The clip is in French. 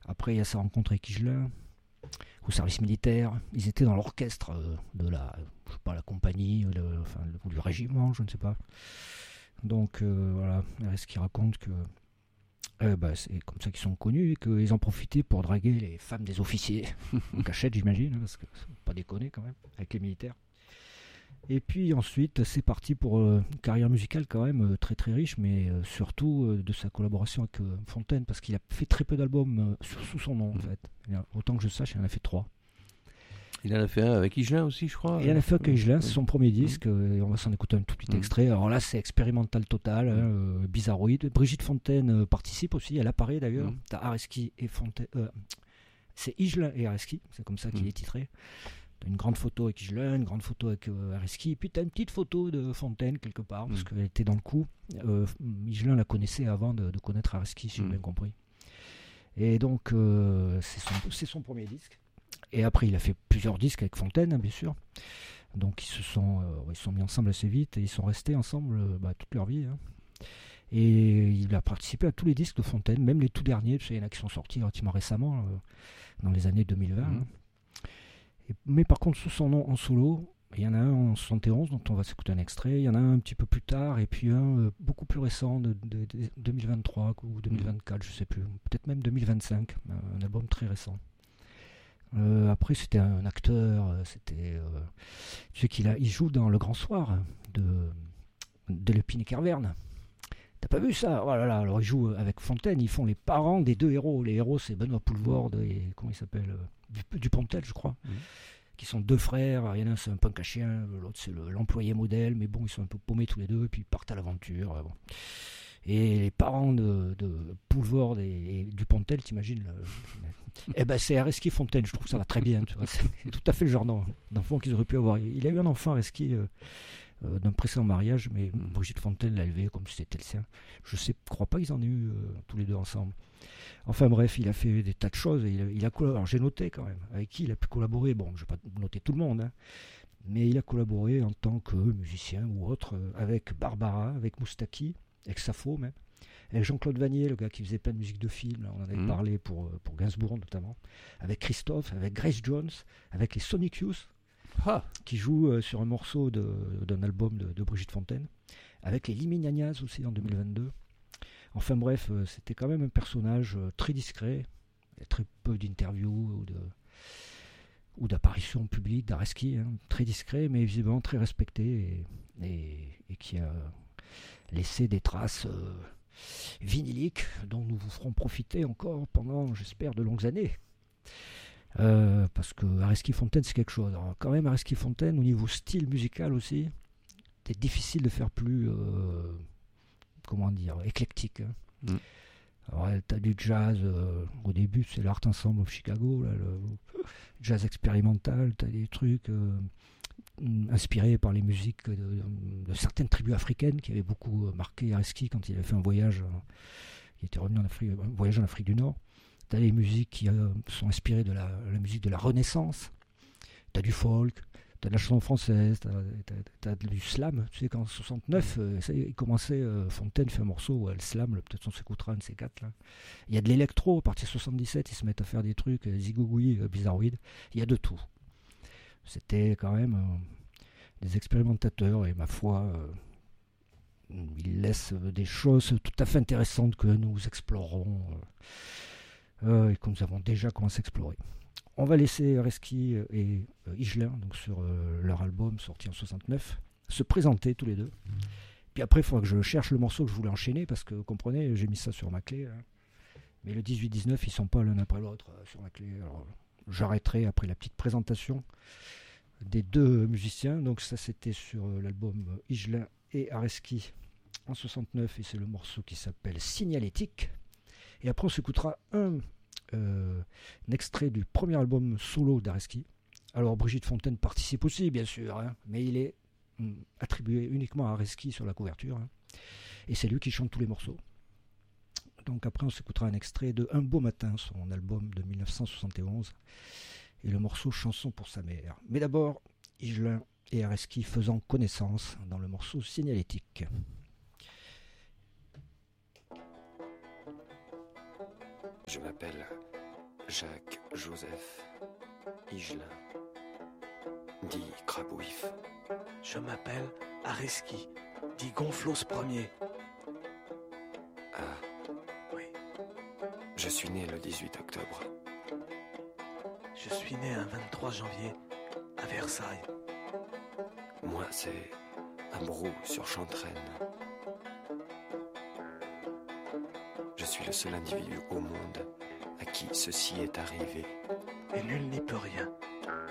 Après, il y a sa rencontre avec Higelin, au service militaire. Ils étaient dans l'orchestre de la compagnie, ou du régiment, je ne sais pas. Donc voilà, Areski raconte que c'est comme ça qu'ils sont connus et qu'ils en profitaient pour draguer les femmes des officiers en cachette, j'imagine, parce que c'est pas déconner quand même avec les militaires. Et puis ensuite, c'est parti pour une carrière musicale quand même très très riche, mais surtout de sa collaboration avec Fontaine, parce qu'il a fait très peu d'albums sous son nom en fait. Autant que je sache, il en a fait 3. Il en a fait un avec Higelin aussi, je crois. Il en a fait avec Higelin, c'est son premier disque, et on va s'en écouter un tout petit extrait. Alors là, c'est expérimental total, bizarroïde. Brigitte Fontaine participe aussi, elle apparaît d'ailleurs. T'as Areski et Fontaine. C'est Higelin et Areski, c'est comme ça qu'il est titré. T'as une grande photo avec Higelin, une grande photo avec Areski, et puis t'as une petite photo de Fontaine quelque part, parce qu'elle était dans le coup. Higelin la connaissait avant de connaître Areski, si j'ai bien compris. Et donc, c'est son premier disque. Et après, il a fait plusieurs disques avec Fontaine, bien sûr. Donc, ils se sont mis ensemble assez vite et ils sont restés ensemble toute leur vie. Et il a participé à tous les disques de Fontaine, même les tout derniers, parce qu'il y en a qui sont sortis relativement récemment, dans les années 2020. Mais par contre, sous son nom en solo, il y en a un en 71 dont on va s'écouter un extrait. Il y en a un petit peu plus tard et puis un beaucoup plus récent de 2023 ou 2024, je ne sais plus. Peut-être même 2025, un album très récent. Après, c'était un acteur, tu sais il joue dans Le Grand Soir de Lepine et Kerverne. T'as pas vu ça? Oh là là, alors il joue avec Fontaine, ils font les parents des deux héros. Les héros, c'est Benoît Poulvorde et comment il s'appelle, Dupontel, je crois, qui sont deux frères. Il y en a un, c'est un punk à chien, l'autre, c'est l'employé modèle, mais bon, ils sont un peu paumés tous les deux, et puis ils partent à l'aventure. Bon. Et les parents de Poulvorde et Dupontel, t'imagines c'est Areski Fontaine, je trouve que ça va très bien. Tu vois, c'est tout à fait le genre d'enfant qu'ils auraient pu avoir. Il a eu un enfant, Areski, d'un précédent mariage, mais Brigitte Fontaine l'a élevé comme si c'était le sien. Je crois pas qu'ils en aient eu tous les deux ensemble. Enfin bref, il a fait des tas de choses. Et il a collaboré. Alors j'ai noté quand même avec qui il a pu collaborer. Bon, je vais pas noter tout le monde, mais il a collaboré en tant que musicien ou autre avec Barbara, avec Moustaki, avec Sappho même, avec Jean-Claude Vanier, le gars qui faisait plein de musique de film, là, on en avait parlé pour Gainsbourg notamment, avec Christophe, avec Grace Jones, avec les Sonic Youth, qui jouent sur un morceau d'un album de Brigitte Fontaine, avec les Liminianas aussi en 2022. Enfin bref, c'était quand même un personnage très discret, il y a très peu d'interviews ou d'apparitions publiques d'Areski, très discret, mais visiblement très respecté et qui a laissé des traces vinyliques dont nous vous ferons profiter encore pendant, j'espère, de longues années. Parce que Areski Fontaine, c'est quelque chose. Alors, quand même, Areski Fontaine, au niveau style musical aussi, c'est difficile de faire plus, éclectique. Alors, t'as du jazz, au début, c'est l'Art Ensemble of Chicago, là, le jazz expérimental, t'as des trucs inspirés par les musiques de certaines tribus africaines qui avaient beaucoup marqué Areski quand il avait fait un voyage, il était revenu un voyage en Afrique du Nord. T'as les musiques qui sont inspirées de la musique de la Renaissance, t'as du folk, t'as de la chanson française, t'as du slam. Tu sais qu'en 69, il commençait, Fontaine fait un morceau, le slam, peut-être on s'écoutera un de ces quatre là. Il y a de l'électro, à partir de 77, ils se mettent à faire des trucs zigougoui, bizarroïdes, il y a de tout. C'était quand même des expérimentateurs et ma foi, ils laissent des choses tout à fait intéressantes que nous explorerons et que nous avons déjà commencé à explorer. On va laisser Areski et Higelin, donc sur leur album sorti en 69, se présenter tous les deux. Puis après, il faudra que je cherche le morceau que je voulais enchaîner, parce que vous comprenez, j'ai mis ça sur ma clé. Mais le 18-19, ils ne sont pas l'un après l'autre sur ma clé. Alors, j'arrêterai après la petite présentation des deux musiciens. Donc ça, c'était sur l'album Higelin et Areski en 69, et c'est le morceau qui s'appelle Signalétique. Et après, on s'écoutera un extrait du premier album solo d'Areski. Alors Brigitte Fontaine participe aussi, bien sûr, mais il est attribué uniquement à Areski sur la couverture, et c'est lui qui chante tous les morceaux. Donc après, on s'écoutera un extrait de Un beau matin, son album de 1971, et le morceau Chanson pour sa mère. Mais d'abord, Higelin et Areski faisant connaissance dans le morceau Signalétique. Je m'appelle Jacques Joseph Higelin, dit Crabouif. Je m'appelle Areski, dit Gonflos Ier. Ah, Oui, je suis né le 18 octobre. je suis né un 23 janvier à Versailles. Moi, c'est à Brou sur Chantraine. Je suis le seul individu au monde à qui ceci est arrivé. Et nul n'y peut rien.